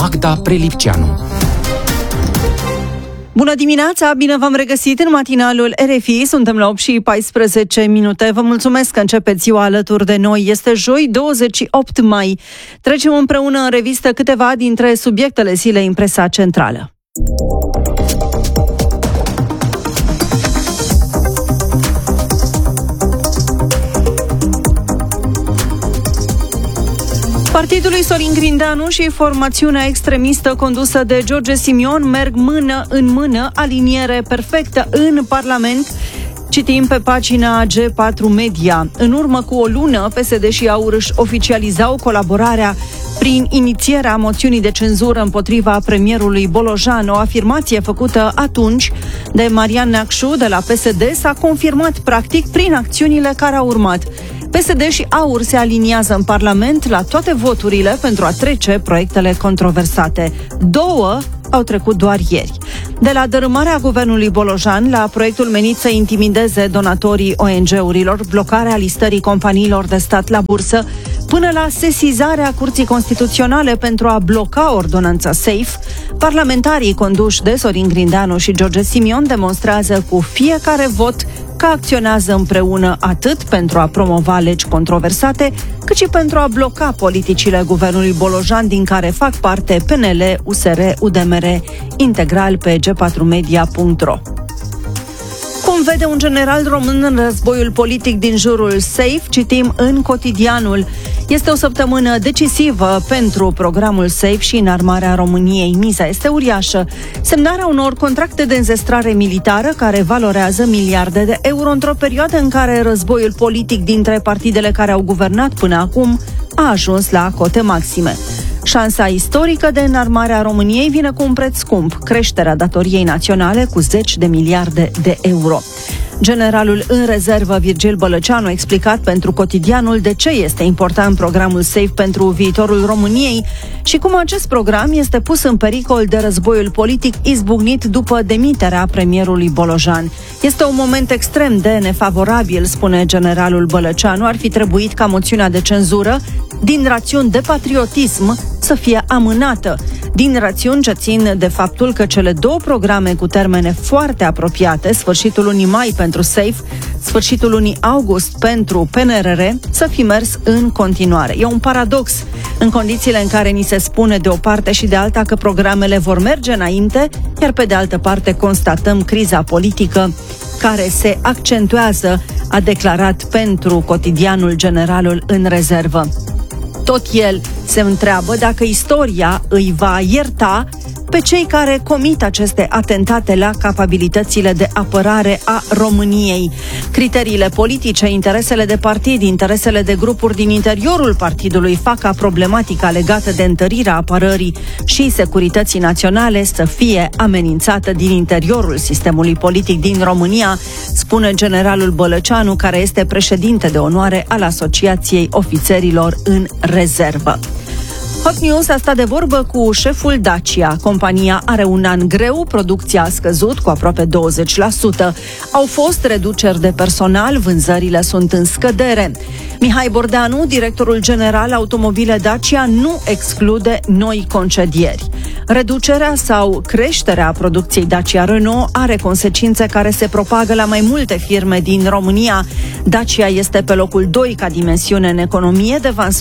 Magda Prelipceanu. Bună dimineața, bine v-am regăsit în matinalul RFI, suntem la 8:14. Vă mulțumesc că începeți ziua alături de noi. Este joi, 28 mai. Trecem împreună în revistă câteva dintre subiectele zilei în presa centrală. Partidul lui Sorin Grindeanu și formațiunea extremistă condusă de George Simion merg mână în mână, aliniere perfectă în Parlament. Citim pe pagina G4 Media. În urmă cu o lună, PSD și AUR își oficializau colaborarea prin inițierea moțiunii de cenzură împotriva premierului Bolojan. O afirmație făcută atunci de Marian Neacșu de la PSD s-a confirmat practic prin acțiunile care au urmat. PSD și AUR se aliniază în Parlament la toate voturile pentru a trece proiectele controversate. Două au trecut doar ieri. De la dărâmarea guvernului Bolojan la proiectul menit să intimideze donatorii ONG-urilor, blocarea listării companiilor de stat la bursă, până la sesizarea Curții Constituționale pentru a bloca ordonanța SAFE, parlamentarii conduși de Sorin Grindeanu și George Simion demonstrează cu fiecare vot că acționează împreună atât pentru a promova legi controversate, cât și pentru a bloca politicile guvernului Bolojan, din care fac parte PNL, USR, UDMR, integral pe g4media.ro. Cum vede un general român în războiul politic din jurul SAFE, citim în Cotidianul. Este o săptămână decisivă pentru programul SAFE și înarmarea României. Miza este uriașă. Semnarea unor contracte de înzestrare militară care valorează miliarde de euro într-o perioadă în care războiul politic dintre partidele care au guvernat până acum a ajuns la cote maxime. Șansa istorică de înarmare a României vine cu un preț scump, creșterea datoriei naționale cu 10 de miliarde de euro. Generalul în rezervă Virgil Bălăceanu a explicat pentru Cotidianul de ce este important programul SAFE pentru viitorul României și cum acest program este pus în pericol de războiul politic izbucnit după demiterea premierului Bolojan. Este un moment extrem de nefavorabil, spune generalul Bălăceanu. Ar fi trebuit ca moțiunea de cenzură, din rațiuni de patriotism, să fie amânată, din rațiuni ce țin de faptul că cele două programe cu termene foarte apropiate, sfârșitul lunii mai pentru SAFE, sfârșitul lunii august pentru PNRR, să fi mers în continuare. E un paradox în condițiile în care ni se spune de o parte și de alta că programele vor merge înainte, iar pe de altă parte constatăm criza politică care se accentuează, a declarat pentru Cotidianul generalul în rezervă. Tot el se întreabă dacă istoria îi va ierta pe cei care comit aceste atentate la capabilitățile de apărare a României. Criteriile politice, interesele de partid, interesele de grupuri din interiorul partidului fac ca problematica legată de întărirea apărării și securității naționale să fie amenințată din interiorul sistemului politic din România, spune generalul Bălăceanu, care este președinte de onoare al Asociației Ofițerilor în Rezervă. Hot News a stat de vorbă cu șeful Dacia. Compania are un an greu, producția a scăzut cu aproape 20%. Au fost reduceri de personal, vânzările sunt în scădere. Mihai Bordeanu, directorul general Automobile Dacia, nu exclude noi concedieri. Reducerea sau creșterea producției Dacia Renault are consecințe care se propagă la mai multe firme din România. Dacia este pe locul 2 ca dimensiune în economie,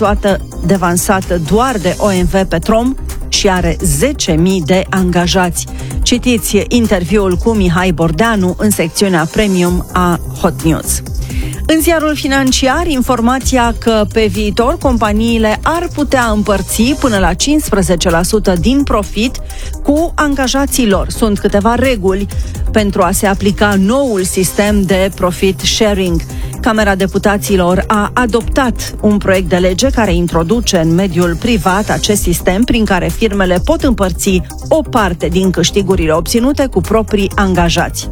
devansată doar de OMV Petrom și are 10.000 de angajați. Citiți interviul cu Mihai Bordeanu în secțiunea premium a Hot News. În ziarul financiar, informația că pe viitor companiile ar putea împărți până la 15% din profit cu angajații lor. Sunt câteva reguli pentru a se aplica noul sistem de profit sharing. Camera Deputaților a adoptat un proiect de lege care introduce în mediul privat acest sistem prin care firmele pot împărți o parte din câștigurile obținute cu proprii angajați.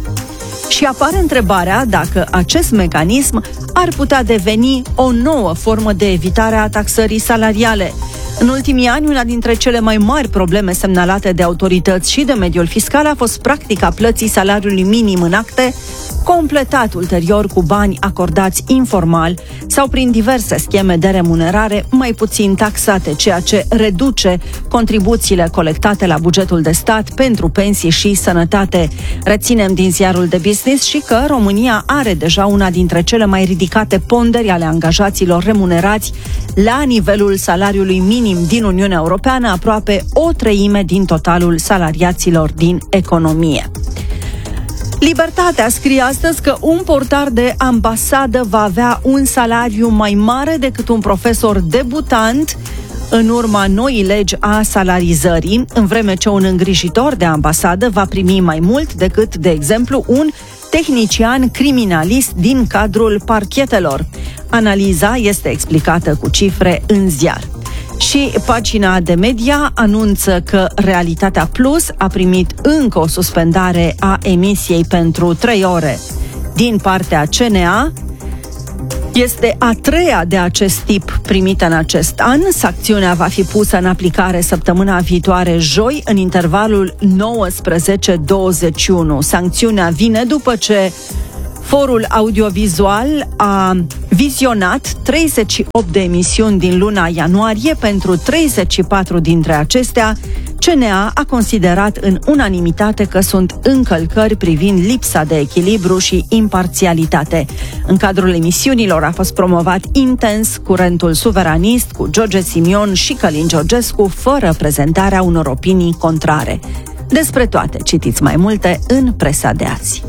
Și apare întrebarea dacă acest mecanism ar putea deveni o nouă formă de evitare a taxării salariale. În ultimii ani, una dintre cele mai mari probleme semnalate de autorități și de mediul fiscal a fost practica plății salariului minim în acte, completat ulterior cu bani acordați informal sau prin diverse scheme de remunerare mai puțin taxate, ceea ce reduce contribuțiile colectate la bugetul de stat pentru pensii și sănătate. Reținem din ziarul de Business și că România are deja una dintre cele mai ridicate ponderi ale angajaților remunerați la nivelul salariului minim din Uniunea Europeană, aproape o treime din totalul salariaților din economie. Libertatea scrie astăzi că un portar de ambasadă va avea un salariu mai mare decât un profesor debutant în urma noii legi a salarizării, în vreme ce un îngrijitor de ambasadă va primi mai mult decât, de exemplu, un tehnician criminalist din cadrul parchetelor. Analiza este explicată cu cifre în ziar. Și pagina de media anunță că Realitatea Plus a primit încă o suspendare a emisiei pentru 3 ore din partea CNA. Este a treia de acest tip primită în acest an. Sancțiunea va fi pusă în aplicare săptămâna viitoare, joi, în intervalul 19-21. Sancțiunea vine după ce Forul Audiovizual a vizionat 38 de emisiuni din luna ianuarie. Pentru 34 dintre acestea, CNA a considerat în unanimitate că sunt încălcări privind lipsa de echilibru și imparțialitate. În cadrul emisiunilor a fost promovat intens curentul suveranist cu George Simion și Călin Georgescu, fără prezentarea unor opinii contrare. Despre toate citiți mai multe în presa de azi.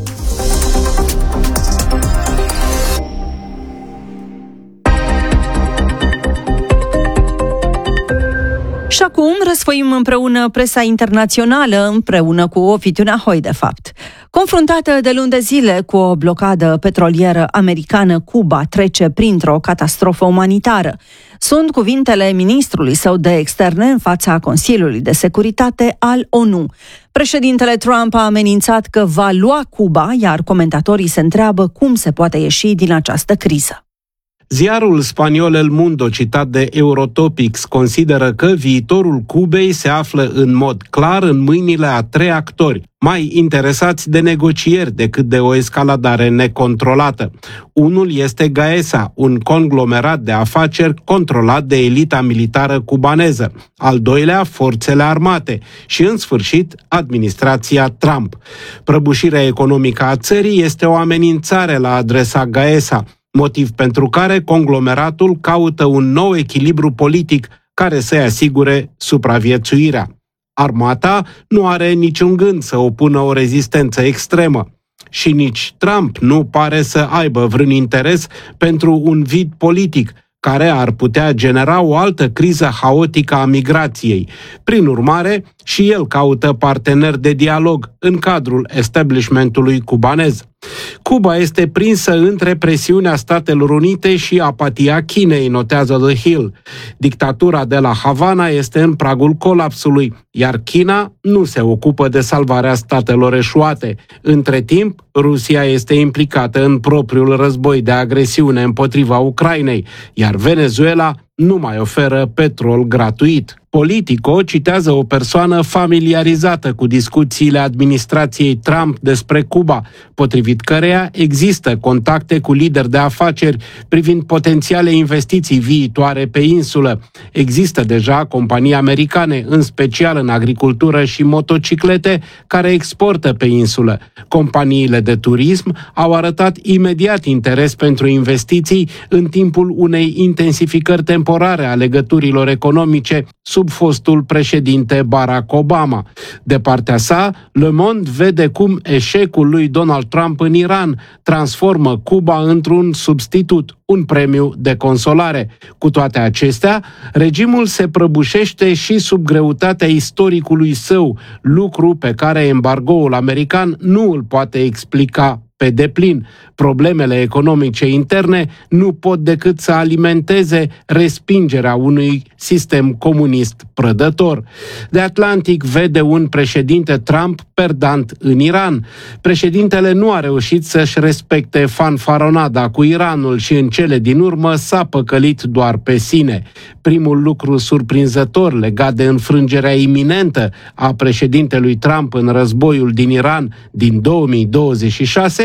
Și acum răsfoim împreună presa internațională, împreună cu Ovidiu Nahoi, de fapt. Confruntată de luni de zile cu o blocadă petrolieră americană, Cuba trece printr-o catastrofă umanitară. Sunt cuvintele ministrului său de externe în fața Consiliului de Securitate al ONU. Președintele Trump a amenințat că va lua Cuba, iar comentatorii se întreabă cum se poate ieși din această criză. Ziarul spaniol El Mundo, citat de Eurotopics, consideră că viitorul Cubei se află în mod clar în mâinile a 3 actori, mai interesați de negocieri decât de o escaladare necontrolată. Unul este Gaesa, un conglomerat de afaceri controlat de elita militară cubaneză. Al doilea, forțele armate și, în sfârșit, administrația Trump. Prăbușirea economică a țării este o amenințare la adresa Gaesa, motiv pentru care conglomeratul caută un nou echilibru politic care să-i asigure supraviețuirea. Armata nu are niciun gând să opună o rezistență extremă și nici Trump nu pare să aibă vreun interes pentru un vid politic care ar putea genera o altă criză haotică a migrației. Prin urmare, și el caută parteneri de dialog în cadrul establishmentului cubanez. Cuba este prinsă între presiunea Statelor Unite și apatia Chinei, notează The Hill. Dictatura de la Havana este în pragul colapsului, iar China nu se ocupă de salvarea statelor eșuate. Între timp, Rusia este implicată în propriul război de agresiune împotriva Ucrainei, iar Venezuela nu mai oferă petrol gratuit. Politico citează o persoană familiarizată cu discuțiile administrației Trump despre Cuba, potrivit căreia există contacte cu lideri de afaceri privind potențiale investiții viitoare pe insulă. Există deja companii americane, în special în agricultură și motociclete, care exportă pe insulă. Companiile de turism au arătat imediat interes pentru investiții în timpul unei intensificări temporare a legăturilor economice sub fostul președinte Barack Obama. De partea sa, Le Monde vede cum eșecul lui Donald Trump în Iran transformă Cuba într-un substitut, un premiu de consolare. Cu toate acestea, regimul se prăbușește și sub greutatea istoricului său, lucru pe care embargoul american nu îl poate explica pe deplin. Problemele economice interne nu pot decât să alimenteze respingerea unui sistem comunist prădător. The Atlantic vede un președinte Trump perdant în Iran. Președintele nu a reușit să-și respecte fanfaronada cu Iranul și în cele din urmă s-a păcălit doar pe sine. Primul lucru surprinzător legat de înfrângerea iminentă a președintelui Trump în războiul din Iran din 2026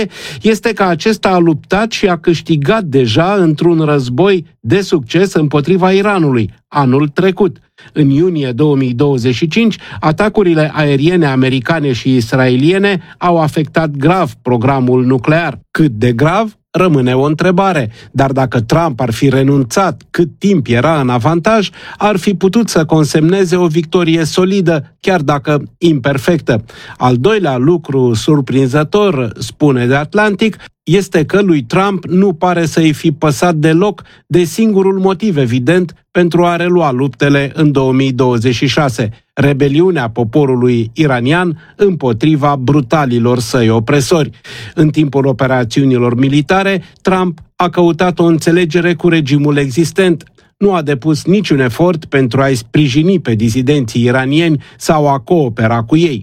este că acesta a luptat și a câștigat deja într-un război de succes împotriva Iranului anul trecut. În iunie 2025, atacurile aeriene americane și israeliene au afectat grav programul nuclear. Cât de grav? Rămâne o întrebare, dar dacă Trump ar fi renunțat cât timp era în avantaj, ar fi putut să consemneze o victorie solidă, chiar dacă imperfectă. Al doilea lucru surprinzător, spune The Atlantic, este că lui Trump nu pare să-i fi păsat deloc de singurul motiv evident pentru a relua luptele în 2026, rebeliunea poporului iranian împotriva brutalilor săi opresori. În timpul operațiunilor militare, Trump a căutat o înțelegere cu regimul existent. Nu a depus niciun efort pentru a-i sprijini pe dizidenții iranieni sau a coopera cu ei.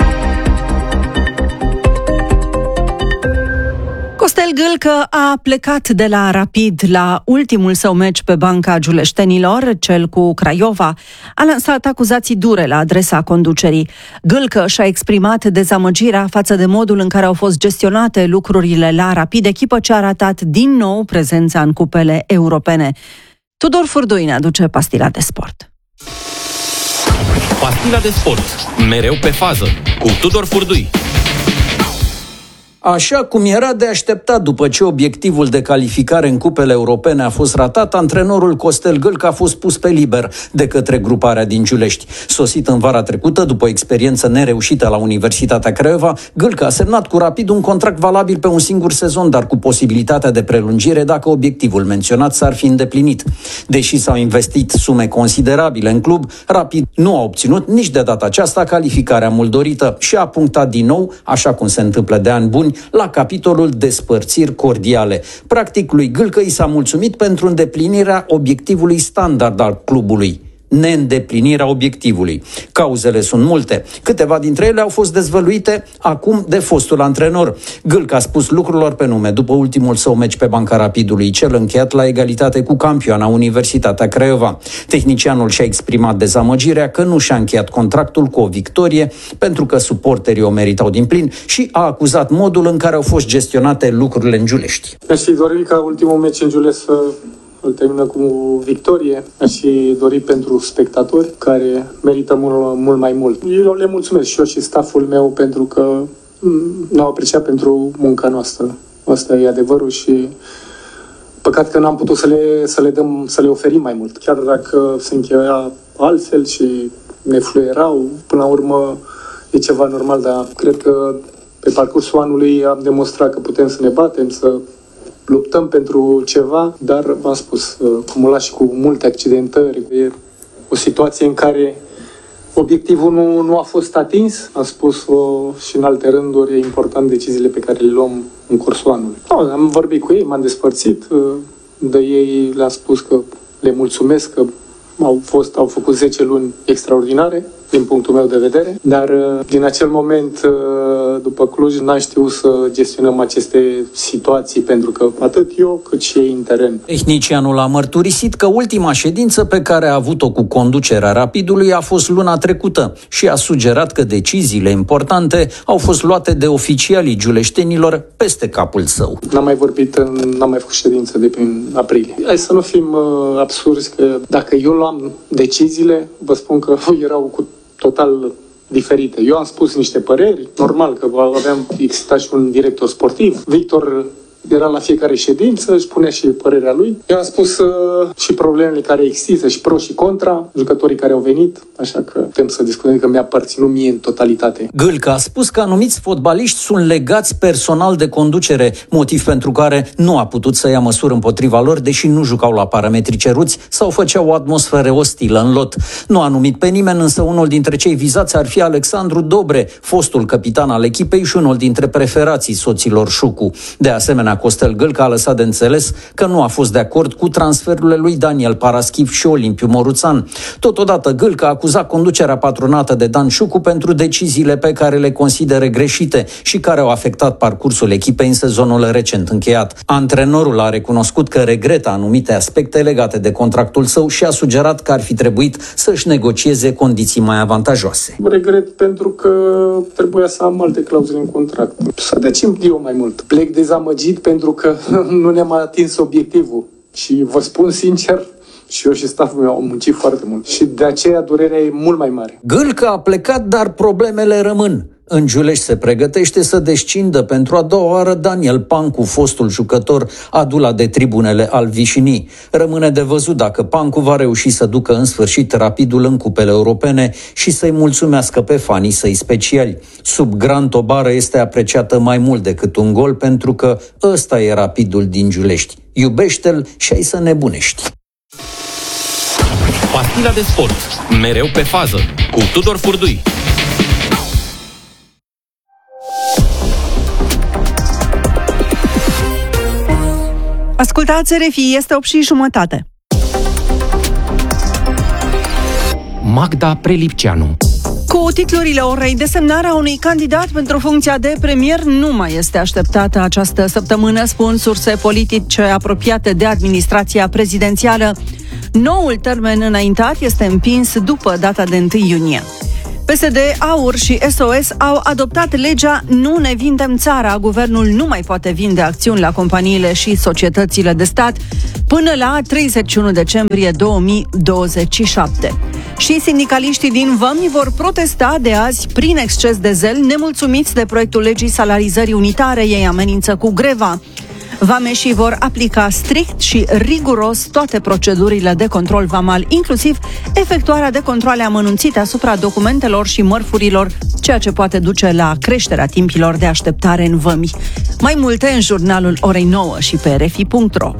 Costel Gâlcă a plecat de la Rapid la ultimul său meci pe banca giuleștenilor, cel cu Craiova. A lansat acuzații dure la adresa conducerii. Gâlcă și-a exprimat dezamăgirea față de modul în care au fost gestionate lucrurile la Rapid, echipă ce a ratat din nou prezența în cupele europene. Tudor Furdui ne aduce Pastila de Sport. Pastila de Sport, mereu pe fază, cu Tudor Furdui. Așa cum era de așteptat după ce obiectivul de calificare în cupele europene a fost ratat, antrenorul Costel Gâlcă a fost pus pe liber de către gruparea din Giulești. Sosit în vara trecută, după o experiență nereușită la Universitatea Craiova, Gâlcă a semnat cu Rapid un contract valabil pe un singur sezon, dar cu posibilitatea de prelungire dacă obiectivul menționat s-ar fi îndeplinit. Deși s-au investit sume considerabile în club, Rapid nu a obținut nici de data aceasta calificarea mult dorită și a punctat din nou, așa cum se întâmplă de ani buni, la capitolul despărțiri cordiale. Practic, lui Gâlcă i s-a mulțumit pentru îndeplinirea obiectivului standard al clubului. Neîndeplinirea obiectivului. Cauzele sunt multe. Câteva dintre ele au fost dezvăluite acum de fostul antrenor. Gâlcă a spus lucrurilor pe nume după ultimul său meci pe banca Rapidului, cel încheiat la egalitate cu campioana Universitatea Craiova. Tehnicianul și-a exprimat dezamăgirea că nu și-a încheiat contractul cu o victorie pentru că suporterii o meritau din plin și a acuzat modul în care au fost gestionate lucrurile în Giulești. Mi-aș fi dorit ca ultimul meci în Giulești să îl termină cu victorie. Aș fi dorit pentru spectatori care merită mult mai mult. Eu le mulțumesc și eu și stafful meu pentru că ne-au apreciat pentru munca noastră. Asta e adevărul și păcat că n-am putut să le oferim mai mult. Chiar dacă se încheia altfel și ne fluierau, până la urmă e ceva normal, dar cred că pe parcursul anului am demonstrat că putem să ne batem, să luptăm pentru ceva, dar v-am spus, cumulat și cu multe accidentări. E o situație în care obiectivul nu a fost atins. Am spus-o și în alte rânduri, e important deciziile pe care le luăm în cursul anului. Am vorbit cu ei, m-am despărțit de ei, le-am spus că le mulțumesc, că au făcut 10 luni extraordinare, din punctul meu de vedere, dar din acel moment, după Cluj, n-am știut să gestionăm aceste situații, pentru că atât eu cât și ei în teren. Tehnicianul a mărturisit că ultima ședință pe care a avut-o cu conducerea Rapidului a fost luna trecută și a sugerat că deciziile importante au fost luate de oficialii giuleștenilor peste capul său. N-am mai făcut ședință de prin aprilie. Hai să nu fim absurzi, că dacă eu luam deciziile, vă spun că erau cu total diferite. Eu am spus niște păreri, normal că exista și un director sportiv. Victor era la fiecare ședință, își spunea și părerea lui. Eu am spus și problemele care există, și pro și contra, jucătorii care au venit, așa că putem să discutăm, că mi-a aparținut mie în totalitate. Gâlcă a spus că anumiți fotbaliști sunt legați personal de conducere, motiv pentru care nu a putut să ia măsuri împotriva lor, deși nu jucau la parametri ceruți sau făceau o atmosferă ostilă în lot. Nu a numit pe nimeni, însă unul dintre cei vizați ar fi Alexandru Dobre, fostul capitan al echipei și unul dintre preferații soților Șucu. De asemenea, asemenea, Costel Gâlca a lăsat de înțeles că nu a fost de acord cu transferurile lui Daniel Paraschiv și Olimpiu Moruțan. Totodată, Gâlca a acuzat conducerea patronată de Dan Șucu pentru deciziile pe care le consideră greșite și care au afectat parcursul echipei în sezonul recent încheiat. Antrenorul a recunoscut că regretă anumite aspecte legate de contractul său și a sugerat că ar fi trebuit să-și negocieze condiții mai avantajoase. Regret pentru că trebuia să am alte clauzele în contract. Să decim eu mai mult. Plec dezamăgit pentru că nu ne-am atins obiectivul. Și vă spun sincer, și eu și stafful meu au muncit foarte mult. Și de aceea durerea e mult mai mare. Gâlca a plecat, dar problemele rămân. În Giulești se pregătește să descindă pentru a doua oară Daniel Pancu, fostul jucător adulat de tribunele al Vișinii. Rămâne de văzut dacă Pancu va reuși să ducă în sfârșit Rapidul în cupele europene și să-i mulțumească pe fanii săi speciali. Sub Gran Tobară este apreciată mai mult decât un gol pentru că ăsta e Rapidul din Giulești. Iubește-l și ai să nebunești. Pastila de sport. Mereu pe fază. Cu Tudor Furdui. Ascultați RFI, este 8:30. Magda Prelipceanu. Cu titlurile orei, desemnarea unui candidat pentru funcția de premier nu mai este așteptată această săptămână, spun surse politice apropiate de administrația prezidențială. Noul termen înaintat este împins după data de 1 iunie. PSD, AUR și SOS au adoptat legea Nu ne vindem țara. Guvernul nu mai poate vinde acțiuni la companiile și societățile de stat până la 31 decembrie 2027. Și sindicaliștii din Vămi vor protesta de azi prin exces de zel, nemulțumiți de proiectul legii salarizării unitare. Ei amenință cu greva. Vameșii vor aplica strict și riguros toate procedurile de control vamal, inclusiv efectuarea de controale amănunțite asupra documentelor și mărfurilor, ceea ce poate duce la creșterea timpilor de așteptare în vămi. Mai multe în jurnalul orei 9 și pe rfi.ro.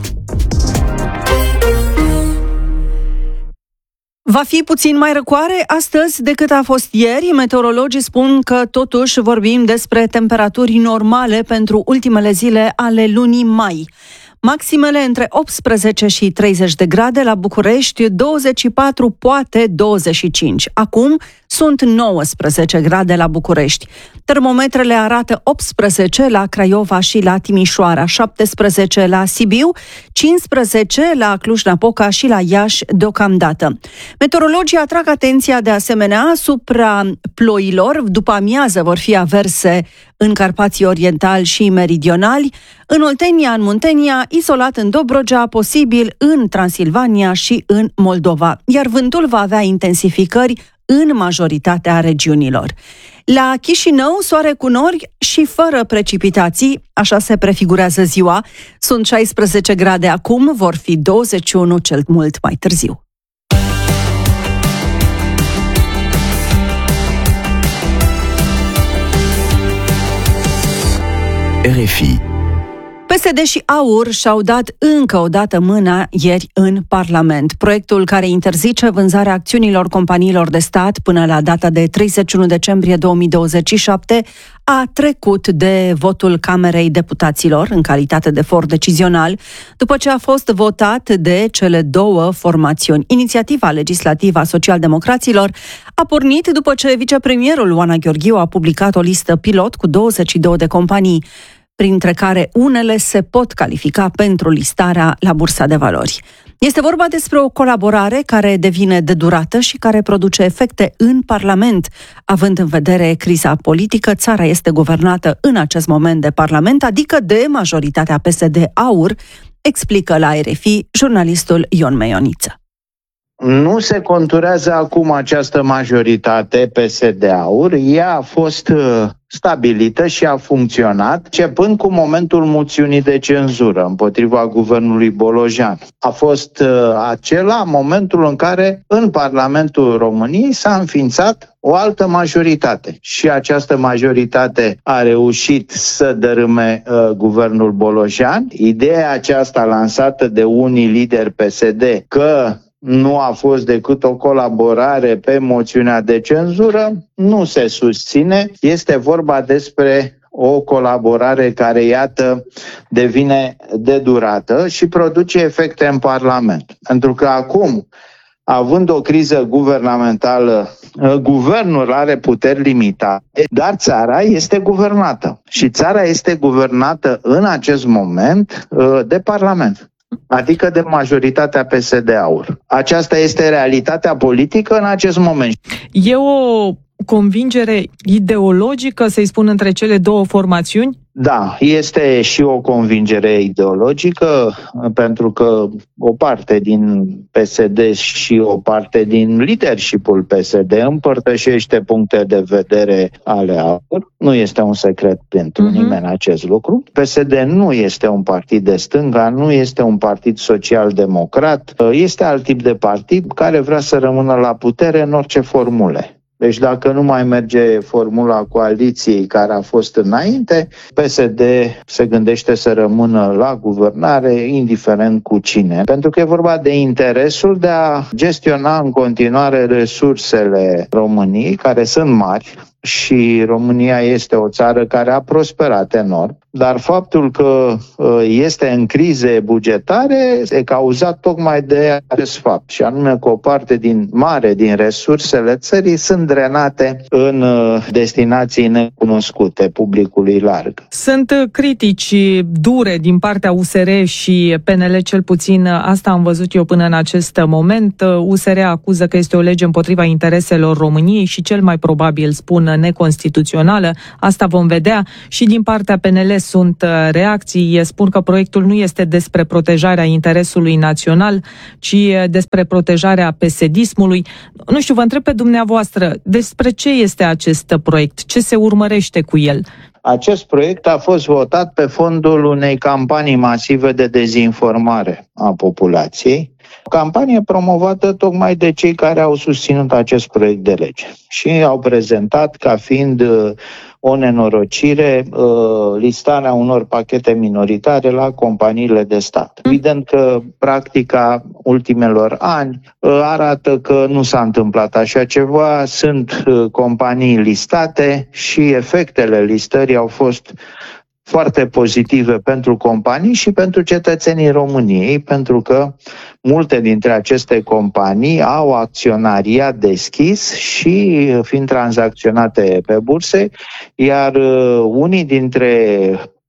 Va fi puțin mai răcoare astăzi decât a fost ieri. Meteorologii spun că totuși vorbim despre temperaturi normale pentru ultimele zile ale lunii mai. Maximele între 18 și 30 de grade la București, 24, poate 25. Acum sunt 19 grade la București. Termometrele arată 18 la Craiova și la Timișoara, 17 la Sibiu, 15 la Cluj-Napoca și la Iași deocamdată. Meteorologii atrag atenția de asemenea asupra ploilor. După amiază vor fi averse în Carpații Orientali și Meridionali, în Oltenia, în Muntenia, izolat în Dobrogea, posibil în Transilvania și în Moldova, iar vântul va avea intensificări în majoritatea regiunilor. La Chișinău, soare cu nori și fără precipitații, așa se prefigurează ziua. Sunt 16 grade acum, vor fi 21 cel mult mai târziu. RFI. PSD și AUR și-au dat încă o dată mâna ieri în Parlament. Proiectul care interzice vânzarea acțiunilor companiilor de stat până la data de 31 decembrie 2027 a trecut de votul Camerei Deputaților în calitate de for decizional, după ce a fost votat de cele două formațiuni. Inițiativa legislativă a socialdemocraților a pornit după ce vicepremierul Oana Gheorghiu a publicat o listă pilot cu 22 de companii, printre care unele se pot califica pentru listarea la Bursa de Valori. Este vorba despre o colaborare care devine de durată și care produce efecte în Parlament. Având în vedere criza politică, țara este guvernată în acest moment de Parlament, adică de majoritatea PSD-AUR, explică la RFI jurnalistul Ion Meioniță. Nu se conturează acum această majoritate PSD-AUR, ea a fost stabilită și a funcționat începând cu momentul moțiunii de cenzură împotriva guvernului Bolojan. A fost acela momentul în care în Parlamentul României s-a înființat o altă majoritate și această majoritate a reușit să dărâme guvernul Bolojan. Ideea aceasta lansată de unii lideri PSD că nu a fost decât o colaborare pe moțiunea de cenzură, nu se susține. Este vorba despre o colaborare care, iată, devine de durată și produce efecte în Parlament. Pentru că acum, având o criză guvernamentală, guvernul are puteri limitate, dar țara este guvernată. Și țara este guvernată în acest moment de Parlament, adică de majoritatea PSD-AUR. Aceasta este realitatea politică în acest moment. E o convingere ideologică, să-i spun, între cele două formațiuni? Da, este și o convingere ideologică, pentru că o parte din PSD și o parte din leadership-ul PSD împărtășește puncte de vedere ale AUR. Nu este un secret pentru nimeni acest lucru. PSD nu este un partid de stânga, nu este un partid social-democrat, este alt tip de partid care vrea să rămână la putere în orice formule. Deci dacă nu mai merge formula coaliției care a fost înainte, PSD se gândește să rămână la guvernare, indiferent cu cine. Pentru că e vorba de interesul de a gestiona în continuare resursele României, care sunt mari, și România este o țară care a prosperat enorm, dar faptul că este în crize bugetare e cauzat tocmai de acest fapt, și anume că o parte mare din resursele țării sunt drenate în destinații necunoscute publicului larg. Sunt critici dure din partea USR și PNL, cel puțin asta am văzut eu până în acest moment. USR acuză că este o lege împotriva intereselor României și cel mai probabil spun neconstituțională. Asta vom vedea. Și din partea PNL sunt reacții. Spun că proiectul nu este despre protejarea interesului național, ci despre protejarea PSD-ismului. Nu știu, vă întreb pe dumneavoastră, despre ce este acest proiect? Ce se urmărește cu el? Acest proiect a fost votat pe fondul unei campanii masive de dezinformare a populației. O campanie promovată tocmai de cei care au susținut acest proiect de lege și au prezentat ca fiind o nenorocire listarea unor pachete minoritare la companiile de stat. Evident că practica ultimelor ani arată că nu s-a întâmplat așa ceva, sunt companii listate și efectele listării au fost foarte pozitive pentru companii și pentru cetățenii României, pentru că multe dintre aceste companii au acționariat deschis și fiind tranzacționate pe burse, iar unii dintre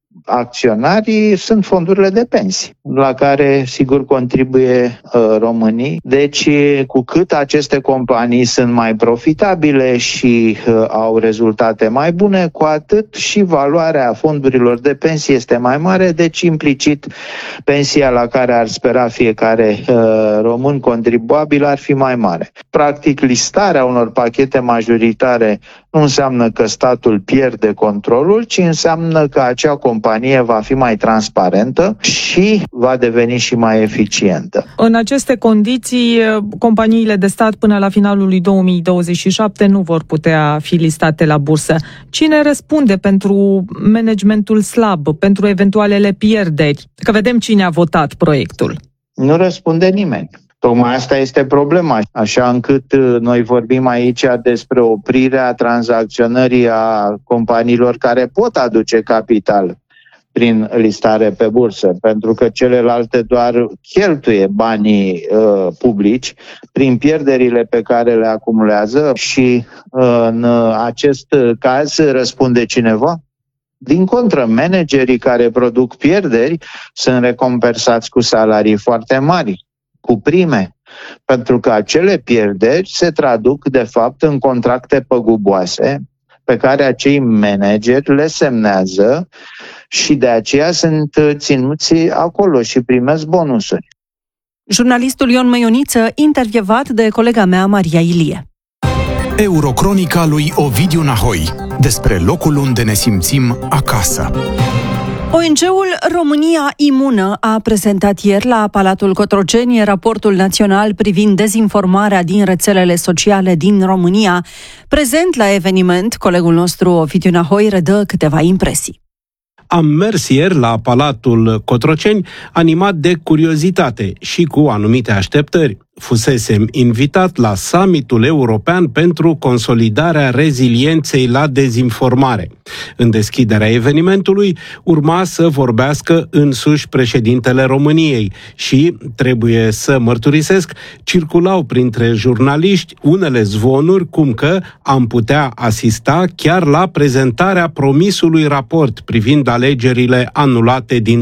acționarii sunt fondurile de pensii, la care sigur contribuie românii. Deci, cu cât aceste companii sunt mai profitabile și au rezultate mai bune, cu atât și valoarea fondurilor de pensii este mai mare, deci implicit pensia la care ar spera fiecare român contribuabil ar fi mai mare. Practic, listarea unor pachete majoritare nu înseamnă că statul pierde controlul, ci înseamnă că acea companie va fi mai transparentă și va deveni și mai eficientă. În aceste condiții, companiile de stat până la finalul lui 2027 nu vor putea fi listate la bursă. Cine răspunde pentru managementul slab, pentru eventualele pierderi? Că vedem cine a votat proiectul. Nu răspunde nimeni. Tocmai asta este problema, așa încât noi vorbim aici despre oprirea tranzacționării a companiilor care pot aduce capital prin listare pe bursă, pentru că celelalte doar cheltuie banii publici prin pierderile pe care le acumulează și în acest caz răspunde cineva? Din contră, managerii care produc pierderi sunt recompensați cu salarii foarte mari, cu prime, pentru că acele pierderi se traduc de fapt în contracte păguboase pe care acei manageri le semnează și de aceea sunt ținuți acolo și primesc bonusuri. Jurnalistul Ion Măioniță, intervievat de colega mea Maria Ilie. Eurocronica lui Ovidiu Nahoi, despre locul unde ne simțim acasă. ONG-ul România Imună a prezentat ieri la Palatul Cotroceni raportul național privind dezinformarea din rețelele sociale din România. Prezent la eveniment, colegul nostru Ovidiu Nahoi redă câteva impresii. Am mers ieri la Palatul Cotroceni animat de curiozitate și cu anumite așteptări. fusesem invitat la summitul european pentru consolidarea rezilienței la dezinformare. În deschiderea evenimentului urma să vorbească însuși președintele României și, trebuie să mărturisesc, circulau printre jurnaliști unele zvonuri cum că am putea asista chiar la prezentarea promisului raport privind alegerile anulate din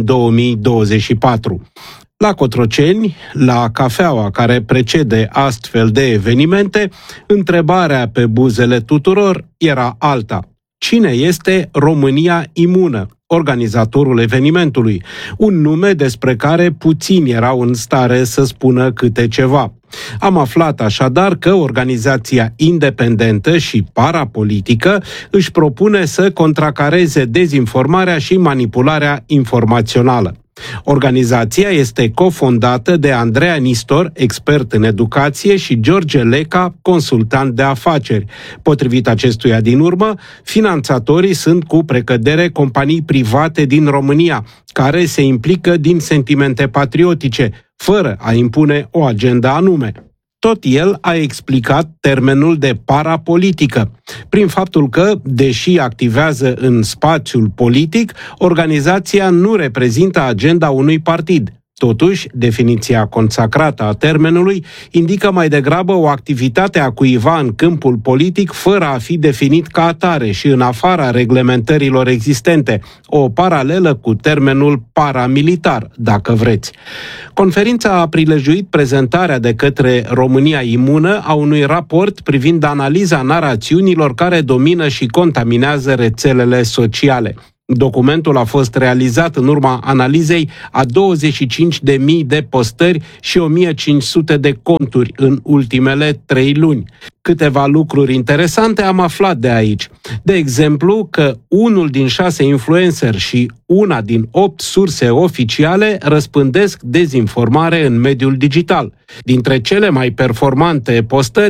2024. La Cotroceni, la cafeaua care precede astfel de evenimente, întrebarea pe buzele tuturor era alta. Cine este România Imună, organizatorul evenimentului? Un nume despre care puțini erau în stare să spună câte ceva. Am aflat așadar că organizația independentă și parapolitică își propune să contracareze dezinformarea și manipularea informațională. Organizația este cofondată de Andreea Nistor, expert în educație, și George Leca, consultant de afaceri. Potrivit acestuia din urmă, finanțatorii sunt cu precădere companii private din România, care se implică din sentimente patriotice, fără a impune o agendă anume. Tot el a explicat termenul de parapolitică, prin faptul că, deși activează în spațiul politic, organizația nu reprezintă agenda unui partid. Totuși, definiția consacrată a termenului indică mai degrabă o activitate a cuiva în câmpul politic fără a fi definit ca atare și în afara reglementărilor existente, o paralelă cu termenul paramilitar, dacă vreți. Conferința a prilejuit prezentarea de către România Imună a unui raport privind analiza narațiunilor care domină și contaminează rețelele sociale. Documentul a fost realizat în urma analizei a 25.000 de postări și 1.500 de conturi în ultimele 3 luni. Câteva lucruri interesante am aflat de aici. De exemplu, că 1 din 6 influenceri și 1 din 8 surse oficiale răspândesc dezinformare în mediul digital. Dintre cele mai performante postări,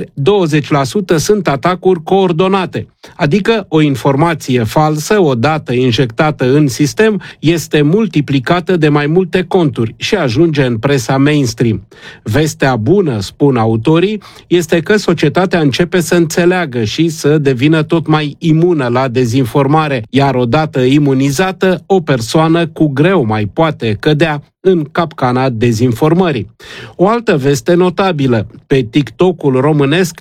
20% sunt atacuri coordonate, adică o informație falsă, odată injectată în sistem, este multiplicată de mai multe conturi și ajunge în presa mainstream. Vestea bună, spun autorii, este că societatea începe să înțeleagă și să devină tot mai imună la dezinformare, iar odată imunizată, o persoană cu greu mai poate cădea în capcana dezinformării. O altă veste notabilă: pe TikTok-ul românesc,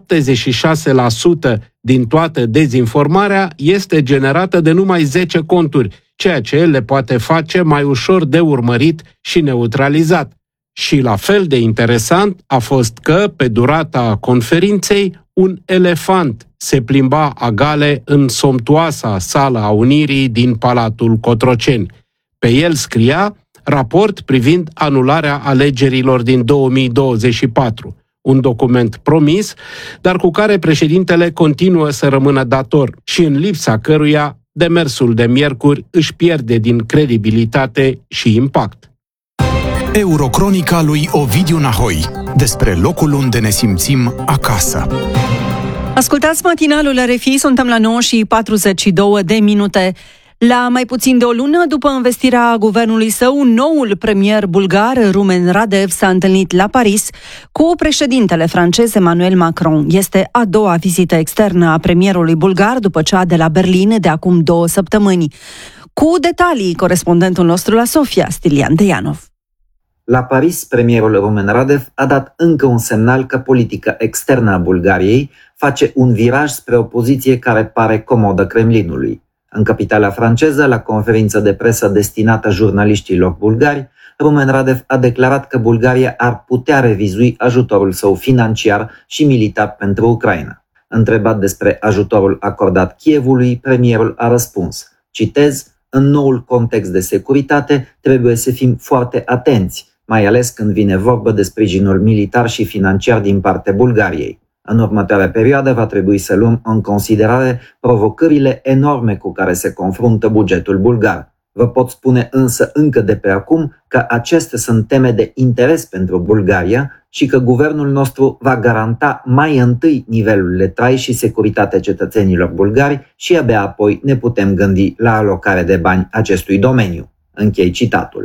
76% din toată dezinformarea este generată de numai 10 conturi, ceea ce le poate face mai ușor de urmărit și neutralizat. Și la fel de interesant a fost că, pe durata conferinței, un elefant se plimba agale în somptuoasa sală a Unirii din Palatul Cotroceni. Pe el scria: raport privind anularea alegerilor din 2024. Un document promis, dar cu care președintele continuă să rămână dator și în lipsa căruia demersul de miercuri își pierde din credibilitate și impact. Eurocronica lui Ovidiu Nahoi, despre locul unde ne simțim acasă. Ascultați matinalul RFI, suntem la 9:42. La mai puțin de o lună după învestirea guvernului său, noul premier bulgar, Rumen Radev, s-a întâlnit la Paris cu președintele francez Emmanuel Macron. Este a doua vizită externă a premierului bulgar după cea de la Berlin de acum 2 săptămâni. Cu detalii, corespondentul nostru la Sofia, Stilian Deianov. La Paris, premierul Rumen Radev a dat încă un semnal că politica externă a Bulgariei face un viraj spre o poziție care pare comodă Kremlinului. În capitala franceză, la conferință de presă destinată jurnaliștilor bulgari, Rumen Radev a declarat că Bulgaria ar putea revizui ajutorul său financiar și militar pentru Ucraina. Întrebat despre ajutorul acordat Kievului, premierul a răspuns, citez: în noul context de securitate trebuie să fim foarte atenți, mai ales când vine vorba de sprijinul militar și financiar din partea Bulgariei. În următoarea perioadă va trebui să luăm în considerare provocările enorme cu care se confruntă bugetul bulgar. Vă pot spune însă încă de pe acum că acestea sunt teme de interes pentru Bulgaria și că guvernul nostru va garanta mai întâi nivelul de trai și securitatea cetățenilor bulgari și abia apoi ne putem gândi la alocare de bani acestui domeniu. Închei citatul.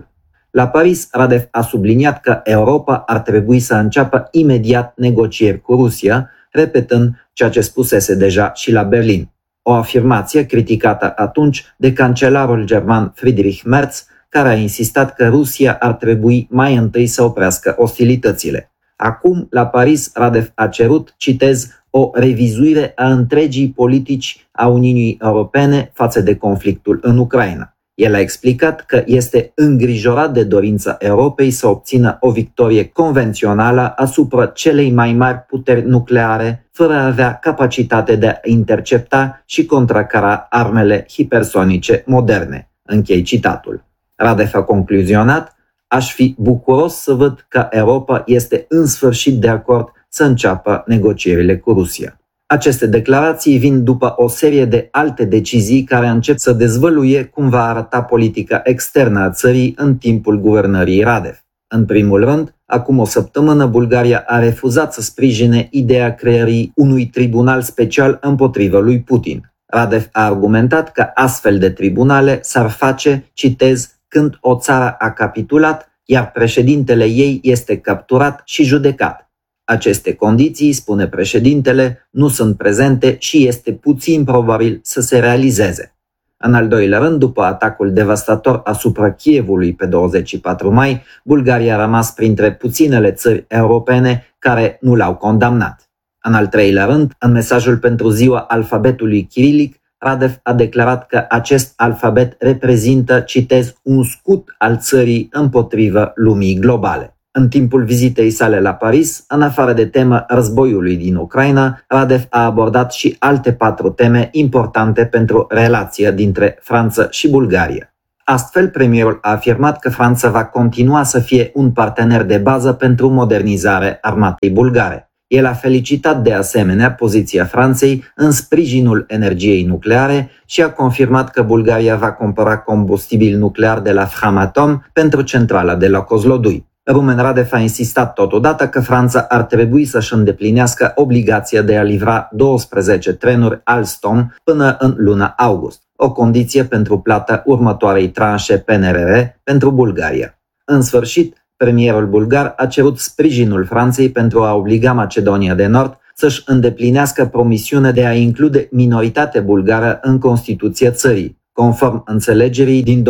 La Paris, Radev a subliniat că Europa ar trebui să înceapă imediat negocieri cu Rusia, repetând ceea ce spusese deja și la Berlin. O afirmație criticată atunci de cancelarul german Friedrich Merz, care a insistat că Rusia ar trebui mai întâi să oprească ostilitățile. Acum, la Paris, Radev a cerut, citez, o revizuire a întregii politici a Uniunii Europene față de conflictul în Ucraina. El a explicat că este îngrijorat de dorința Europei să obțină o victorie convențională asupra celei mai mari puteri nucleare, fără a avea capacitate de a intercepta și contracara armele hipersonice moderne. Închei citatul. Radev a concluzionat: aș fi bucuros să văd că Europa este în sfârșit de acord să înceapă negocierile cu Rusia. Aceste declarații vin după o serie de alte decizii care încep să dezvăluie cum va arăta politica externă a țării în timpul guvernării Radev. În primul rând, acum o săptămână, Bulgaria a refuzat să sprijine ideea creării unui tribunal special împotriva lui Putin. Radev a argumentat că astfel de tribunale s-ar face, citez, când o țară a capitulat, iar președintele ei este capturat și judecat. Aceste condiții, spune președintele, nu sunt prezente și este puțin probabil să se realizeze. În al doilea rând, după atacul devastator asupra Kievului pe 24 mai, Bulgaria a rămas printre puținele țări europene care nu l-au condamnat. În al treilea rând, în mesajul pentru ziua alfabetului chirilic, Radev a declarat că acest alfabet reprezintă, citez, un scut al țării împotriva lumii globale. În timpul vizitei sale la Paris, în afară de tema războiului din Ucraina, Radev a abordat și alte 4 teme importante pentru relația dintre Franța și Bulgaria. Astfel, premierul a afirmat că Franța va continua să fie un partener de bază pentru modernizarea armatei bulgare. El a felicitat de asemenea poziția Franței în sprijinul energiei nucleare și a confirmat că Bulgaria va cumpăra combustibil nuclear de la Framatome pentru centrala de la Kozlodui. Rumen Radev a insistat totodată că Franța ar trebui să-și îndeplinească obligația de a livra 12 trenuri Alstom până în luna august, o condiție pentru plata următoarei tranșe PNRR pentru Bulgaria. În sfârșit, premierul bulgar a cerut sprijinul Franței pentru a obliga Macedonia de Nord să-și îndeplinească promisiunea de a include minoritatea bulgară în Constituția țării, conform înțelegerii din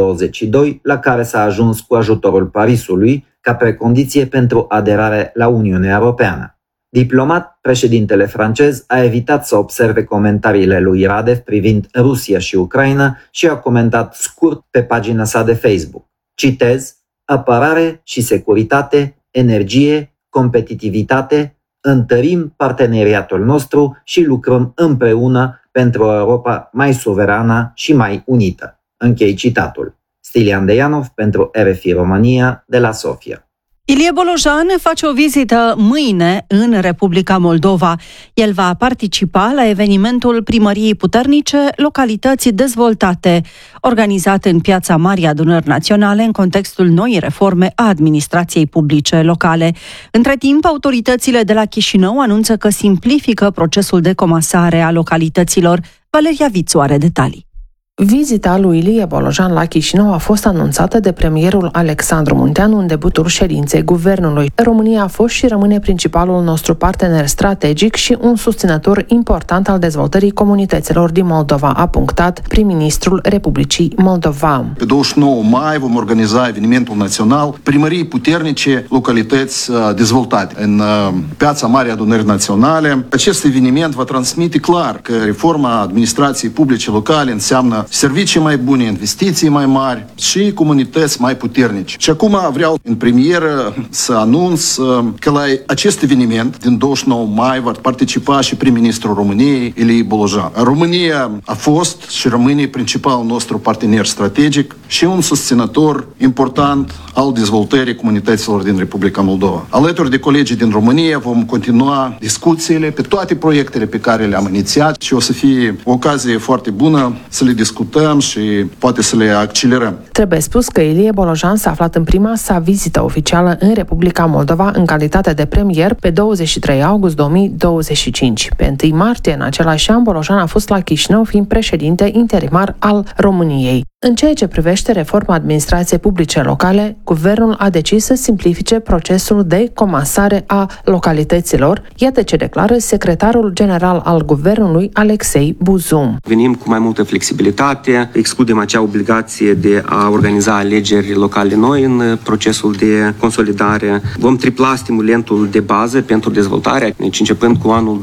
2022 la care s-a ajuns cu ajutorul Parisului ca precondiție pentru aderare la Uniunea Europeană. Diplomat, președintele francez a evitat să observe comentariile lui Radev privind Rusia și Ucraina și a comentat scurt pe pagina sa de Facebook. Citez: apărare și securitate, energie, competitivitate, întărim parteneriatul nostru și lucrăm împreună pentru o Europa mai suverană și mai unită. Închei citatul. Stilian Deianov pentru RFI România de la Sofia. Ilie Bolojan face o vizită mâine în Republica Moldova. El va participa la evenimentul Primăriei Puternice, localități dezvoltate, organizat în Piața Marii Adunări Naționale în contextul noii reforme a administrației publice locale. Între timp, autoritățile de la Chișinău anunță că simplifică procesul de comasare a localităților. Valeria Vițu are detalii. Vizita lui Ilie Bolojan la Chișinău a fost anunțată de premierul Alexandru Munteanu în debutul ședinței guvernului. România a fost și rămâne principalul nostru partener strategic și un susținător important al dezvoltării comunităților din Moldova, a punctat prim-ministrul Republicii Moldova. Pe 29 mai vom organiza evenimentul național Primării Puternice, localități dezvoltate în Piața Marii Adunări Naționale. Acest eveniment va transmite clar că reforma administrației publice locale înseamnă servicii mai bune, investiții mai mari și comunități mai puternice. Și acum vreau în premieră să anunț că la acest eveniment din 29 mai va participa și prim-ministrul României, Ilie Bolojan. România a fost și rămâne principalul nostru partener strategic și un susținător important al dezvoltării comunităților din Republica Moldova. Alături de colegii din România vom continua discuțiile pe toate proiectele pe care le-am inițiat și o să fie o ocazie foarte bună să le discutăm și poate să le accelerăm. Trebuie spus că Ilie Bolojan s-a aflat în prima sa vizită oficială în Republica Moldova în calitate de premier pe 23 august 2025. Pe 1 martie în același an, Bolojan a fost la Chișinău fiind președinte interimar al României. În ceea ce privește reforma administrației publice locale, guvernul a decis să simplifice procesul de comasare a localităților, iată ce declară secretarul general al guvernului, Alexei Buzum. Venim cu mai multă flexibilitate, excludem acea obligație de a organiza alegeri locale noi în procesul de consolidare. Vom tripla stimulentul de bază pentru dezvoltare. Deci, începând cu anul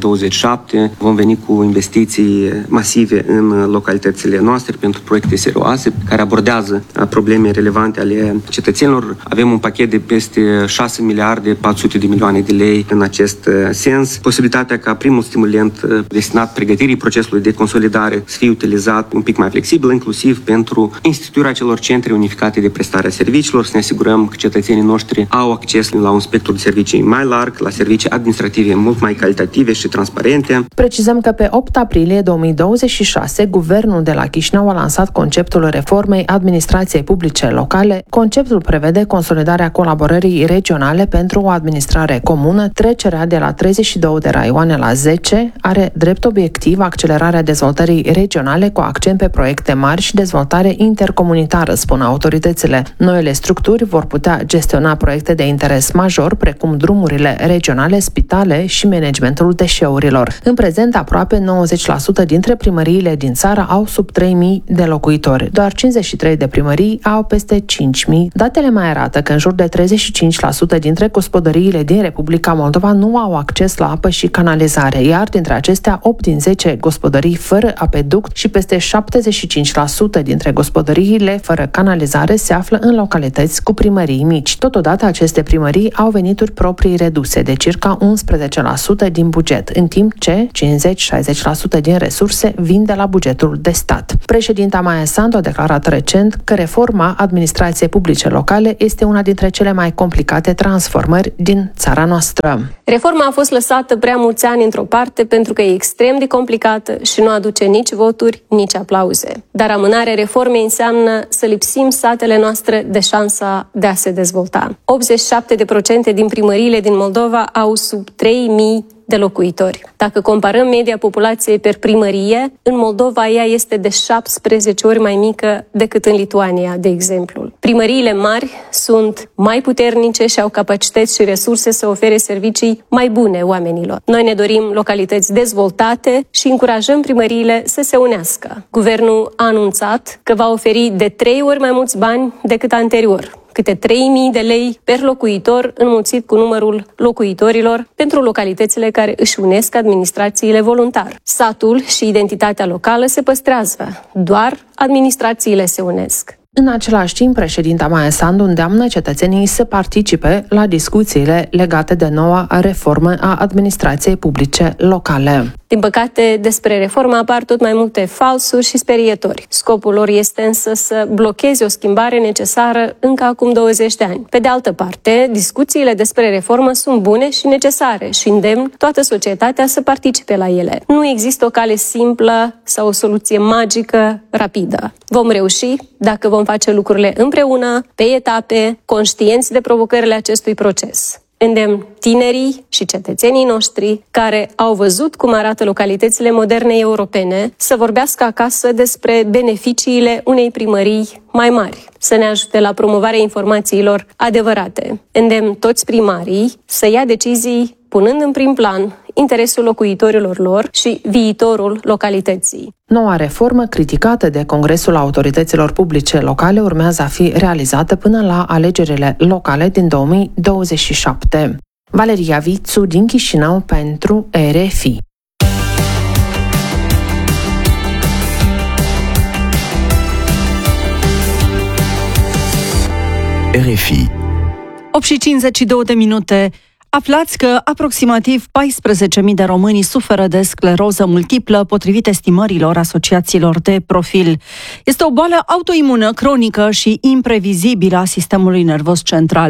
2027, vom veni cu investiții masive în localitățile noastre pentru proiecte serioase care abordează probleme relevante ale cetățenilor. Avem un pachet de peste 6 miliarde 400 de milioane de lei în acest sens. Posibilitatea ca primul stimulant destinat pregătirii procesului de consolidare să fie utilizat un pic mai flexibil, inclusiv pentru instituirea celor centre unificate de prestare a serviciilor, să ne asigurăm că cetățenii noștri au acces la un spectru de servicii mai larg, la servicii administrative mult mai calitative și transparente. Precizăm că pe 8 aprilie 2026, guvernul de la Chișinău a lansat conceptul reformei administrației publice locale. Conceptul prevede consolidarea colaborării regionale pentru o administrare comună, trecerea de la 32 de raioane la 10, are drept obiectiv accelerarea dezvoltării regionale cu accent pe proiecte mari și dezvoltare intercomunitară, spun autoritățile. Noile structuri vor putea gestiona proiecte de interes major, precum drumurile regionale, spitale și managementul deșeurilor. În prezent, aproape 90% dintre primăriile din țară au sub 3.000 de locuitori. Doar 53 de primării au peste 5.000. Datele mai arată că în jur de 35% dintre gospodăriile din Republica Moldova nu au acces la apă și canalizare, iar dintre acestea 8 din 10 gospodării fără apeduct și peste 75% dintre gospodăriile fără canalizare se află în localități cu primării mici. Totodată, aceste primării au venituri proprii reduse de circa 11% din buget, în timp ce 50-60% din resurse vin de la bugetul de stat. Președinta Maia Sandu a declarat recent că reforma administrației publice locale este una dintre cele mai complicate transformări din țara noastră. Reforma a fost lăsată prea mulți ani într-o parte pentru că e extrem de complicată și nu aduce nici voturi, nici aplauze. Dar amânarea reformei înseamnă să lipsim satele noastre de șansa de a se dezvolta. 87% din primăriile din Moldova au sub 3.000 de locuitori. Dacă comparăm media populației per primărie, în Moldova ea este de 17 ori mai mică decât în Lituania, de exemplu. Primăriile mari sunt mai puternice și au capacități și resurse să ofere servicii mai bune oamenilor. Noi ne dorim localități dezvoltate și încurajăm primăriile să se unească. Guvernul a anunțat că va oferi de 3 ori mai mulți bani decât anterior, câte 3.000 de lei per locuitor înmulțit cu numărul locuitorilor pentru localitățile care își unesc administrațiile voluntar. Satul și identitatea locală se păstrează, doar administrațiile se unesc. În același timp, președinta Maia Sandu îndeamnă cetățenii să participe la discuțiile legate de noua reformă a administrației publice locale. Din păcate, despre reformă apar tot mai multe falsuri și sperietori. Scopul lor este însă să blocheze o schimbare necesară încă acum 20 de ani. Pe de altă parte, discuțiile despre reformă sunt bune și necesare și îndemn toată societatea să participe la ele. Nu există o cale simplă sau o soluție magică, rapidă. Vom reuși dacă vom face lucrurile împreună, pe etape, conștienți de provocările acestui proces. Îndemn tinerii și cetățenii noștri care au văzut cum arată localitățile moderne europene să vorbească acasă despre beneficiile unei primării mai mari, să ne ajute la promovarea informațiilor adevărate. Îndemn toți primarii să ia decizii punând în prim plan interesul locuitorilor lor și viitorul localității. Noua reformă, criticată de Congresul Autorităților Publice Locale, urmează a fi realizată până la alegerile locale din 2027. Valeria Vițu din Chișinău pentru RFI. RFI. 8:52 de minute. Aflați că aproximativ 14.000 de români suferă de scleroză multiplă, potrivit estimărilor asociațiilor de profil. Este o boală autoimună, cronică și imprevizibilă a sistemului nervos central.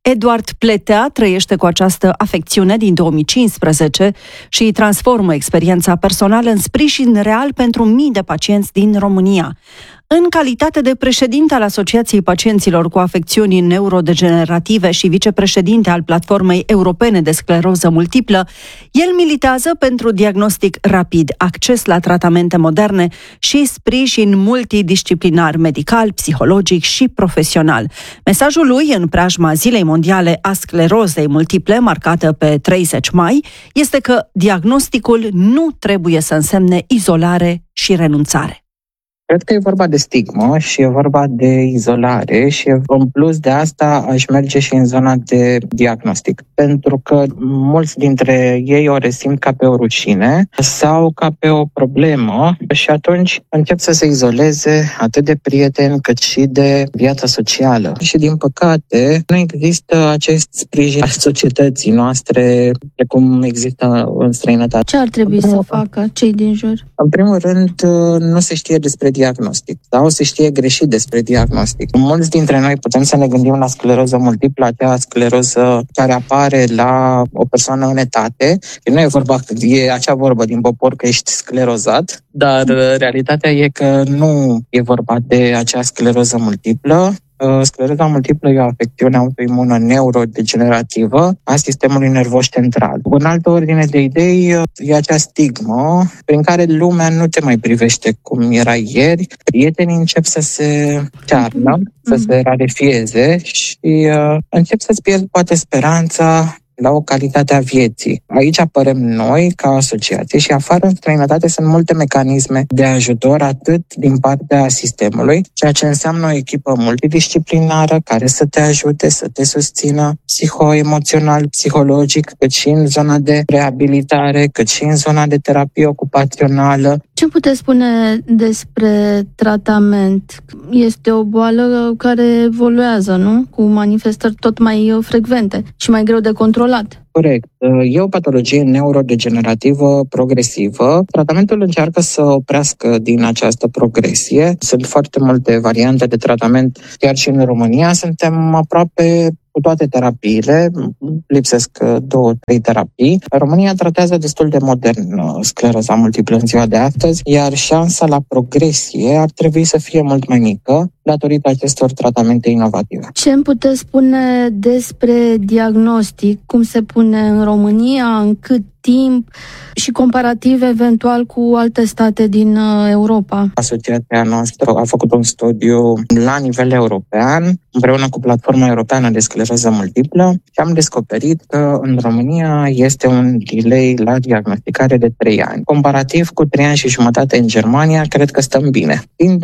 Eduard Pletea trăiește cu această afecțiune din 2015 și îi transformă experiența personală în sprijin real pentru mii de pacienți din România. În calitate de președinte al Asociației Pacienților cu Afecțiuni Neurodegenerative și vicepreședinte al Platformei Europene de Scleroză Multiplă, el militează pentru diagnostic rapid, acces la tratamente moderne și sprijin multidisciplinar medical, psihologic și profesional. Mesajul lui în preajma Zilei Mondiale a Sclerozei Multiple, marcată pe 30 mai, este că diagnosticul nu trebuie să însemne izolare și renunțare. Cred că e vorba de stigmă și e vorba de izolare și în plus de asta aș merge și în zona de diagnostic. Pentru că mulți dintre ei o resimt ca pe o rușine sau ca pe o problemă și atunci încep să se izoleze atât de prieteni cât și de viața socială. Și din păcate nu există acest sprijin al societății noastre precum există în străinătate. Ce ar trebui să facă cei din jur? În primul rând, nu se știe despre diagnostic sau se știe greșit despre diagnostic. Mulți dintre noi putem să ne gândim la scleroză multiplă, acea scleroză care apare la o persoană în etate. Nu e vorba, e acea vorbă din popor că ești sclerozat, dar realitatea e că nu e vorba de acea scleroză multiplă. Scleroza multiplă e o afecțiune autoimună neurodegenerativă a sistemului nervos central. În altă ordine de idei, e acea stigmă prin care lumea nu te mai privește cum era ieri. Prietenii încep să se cearnă, să se rarefieze și încep să-ți pierzi poate speranța la o calitate a vieții. Aici apărăm noi, ca asociație, și afară în străinătate sunt multe mecanisme de ajutor, atât din partea sistemului, ceea ce înseamnă o echipă multidisciplinară care să te ajute, să te susțină psihoemoțional, psihologic, cât și în zona de reabilitare, cât și în zona de terapie ocupațională. Ce puteți spune despre tratament? Este o boală care evoluează, nu? Cu manifestări tot mai frecvente și mai greu de controlat. Corect. E o patologie neurodegenerativă progresivă. Tratamentul încearcă să oprească din această progresie. Sunt foarte multe variante de tratament, chiar și în România. Suntem aproape cu toate terapiile, lipsesc 2-3 terapii. România tratează destul de modern scleroza multiplă în ziua de astăzi, iar șansa la progresie ar trebui să fie mult mai mică datorită acestor tratamente inovative. Ce îmi puteți spune despre diagnostic? Cum se pune în România? În cât timp? Și comparativ eventual cu alte state din Europa? Asociația noastră a făcut un studiu la nivel european, împreună cu Platforma Europeană de Scleroză Multiplă, și am descoperit că în România este un delay la diagnosticare de 3 ani. Comparativ cu 3 ani și jumătate în Germania, cred că stăm bine. Din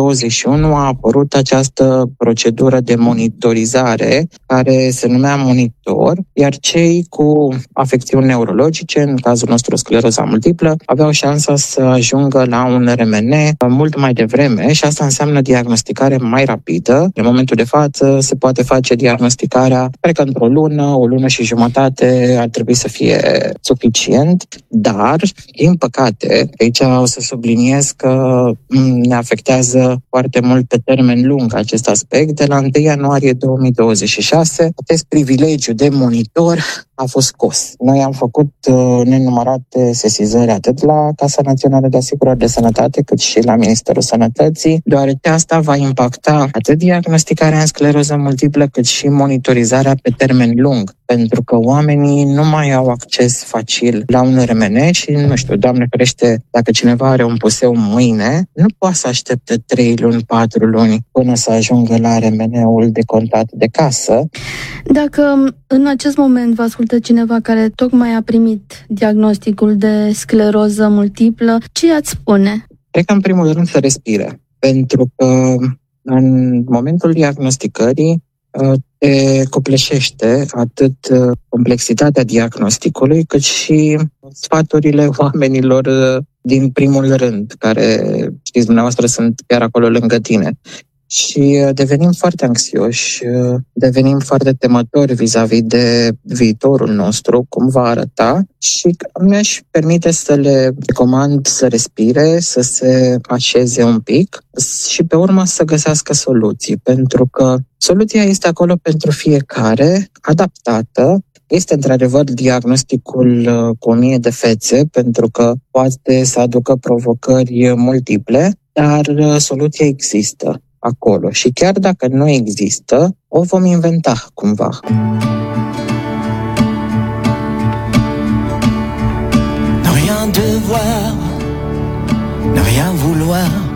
2021 a apărut această procedură de monitorizare care se numea monitor, iar cei cu afecțiuni neurologice, în cazul nostru scleroza multiplă, aveau șansa să ajungă la un RMN mult mai devreme și asta înseamnă diagnosticare mai rapidă. În momentul de față se poate face diagnosticarea, cred că într-o lună, o lună și jumătate ar trebui să fie suficient, dar, din păcate, aici o să subliniez că ne afectează foarte mult pe termen lung acest aspect. De la 1 ianuarie 2026, acest privilegiu de monitor a fost scos. Noi am făcut nenumărate sesizări atât la Casa Națională de Asigurări de Sănătate cât și la Ministerul Sănătății, deoarece asta va impacta atât diagnosticarea în scleroză multiplă cât și monitorizarea pe termen lung, pentru că oamenii nu mai au acces facil la un RMN și, nu știu, Doamne ferește, dacă cineva are un puseu mâine, nu poate să aștepte 3 luni, 4 luni până să ajungă la RMN-ul de contat de casă. Dacă în acest moment vă ascultă cineva care tocmai a primit diagnosticul de scleroză multiplă, ce ați spune? Cred că în primul rând să respire, pentru că în momentul diagnosticării te copleșește atât complexitatea diagnosticului, cât și sfaturile oamenilor din primul rând, care, știți dumneavoastră, sunt chiar acolo lângă tine. și devenim foarte anxioși, devenim foarte temători vis-a-vis de viitorul nostru, cum va arăta, și mi-aș permite să le recomand să respire, să se așeze un pic și pe urmă să găsească soluții, pentru că soluția este acolo pentru fiecare, adaptată. Este într-adevăr diagnosticul cu 1000 de fețe, pentru că poate să aducă provocări multiple, dar soluția există acolo și chiar dacă nu există, o vom inventa cumva. Ne rien devoir, ne rien vouloir,